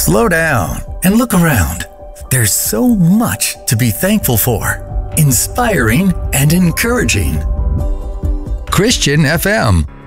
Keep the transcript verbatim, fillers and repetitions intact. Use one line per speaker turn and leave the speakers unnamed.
Slow down and look around. There's so much to be thankful for. Inspiring and encouraging. Christian F M.